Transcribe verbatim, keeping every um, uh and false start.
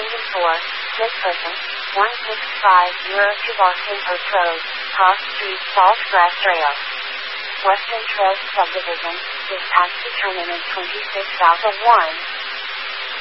four, Smith Person, one six five zero two Boston Post Road, Cross Street, Saltgrass Trail. Western Trail Subdivision, is tax determinant twenty-six south of one.